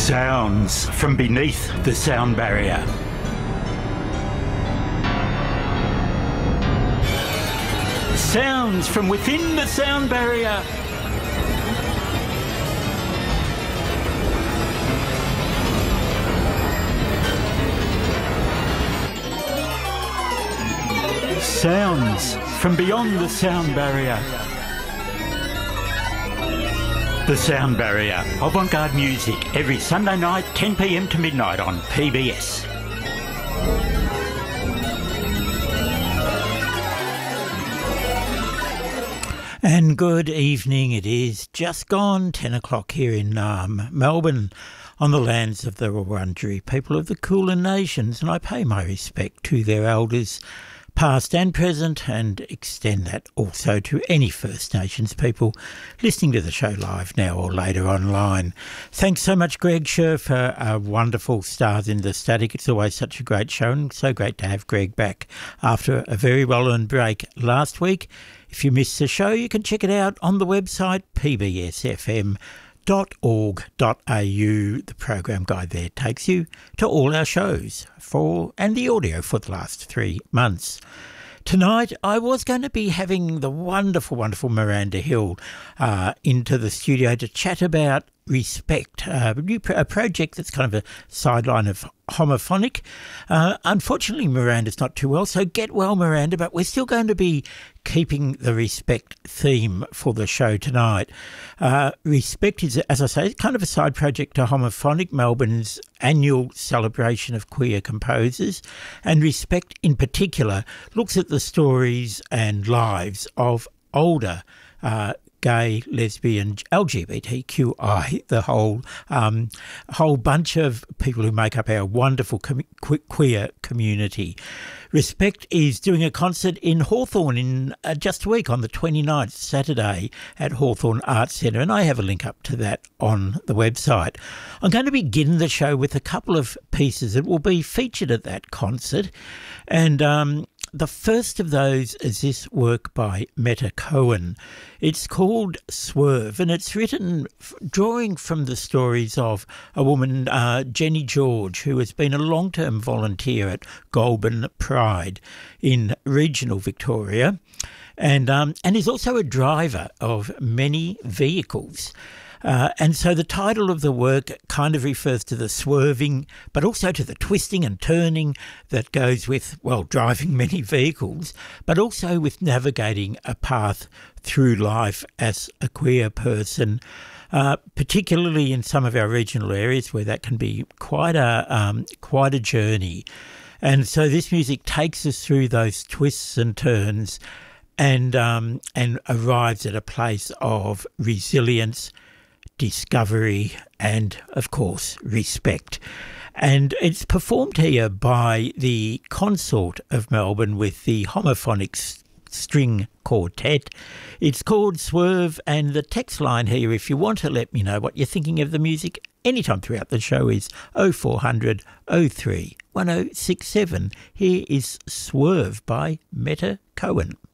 Sounds from beneath the sound barrier. Sounds from within the sound barrier. Sounds from beyond the sound barrier. The Sound Barrier, avant-garde music, every Sunday night, 10 p.m. to midnight on PBS. And good evening, it is just gone 10 o'clock here in Melbourne, on the lands of the Wurundjeri people of the Kulin Nations, and I pay my respect to their elders, past and present, and extend that also to any First Nations people listening to the show live now or later online. Thanks so much, Greg Scher, for wonderful Stars in the Static. It's always such a great show, and so great to have Greg back after a very well-earned break last week. If you missed the show, you can check it out on the website pbsfm.org.au. The program guide there takes you to all our shows and the audio for the last 3 months. Tonight, I was going to be having the wonderful, wonderful Miranda Hill into the studio to chat about Respect, a project that's kind of a sideline of Homophonic. Unfortunately, Miranda's not too well, so get well, Miranda, but we're still going to be keeping the Respect theme for the show tonight. Respect is, as I say, kind of a side project to Homophonic, Melbourne's annual celebration of queer composers, and Respect in particular looks at the stories and lives of older gay, lesbian, LGBTQI, the whole bunch of people who make up our wonderful queer community. Respect is doing a concert in Hawthorn in just a week on the 29th, Saturday, at Hawthorn Arts Centre, and I have a link up to that on the website. I'm going to begin the show with a couple of pieces that will be featured at that concert, and the first of those is this work by Meta Cohen. It's called Swerve, and it's written drawing from the stories of a woman, Jenny George, who has been a long-term volunteer at Goulburn Pride in regional Victoria, and is also a driver of many vehicles. And so the title of the work kind of refers to the swerving, but also to the twisting and turning that goes with, well, driving many vehicles, but also with navigating a path through life as a queer person, particularly in some of our regional areas where that can be quite a journey. And so this music takes us through those twists and turns and arrives at a place of resilience, discovery, and of course respect. And it's performed here by the Consort of Melbourne with the Homophonic String Quartet. It's called Swerve, and the text line here, if you want to let me know what you're thinking of the music anytime throughout the show, is 0400 03 1067. Here is Swerve by Meta Cohen.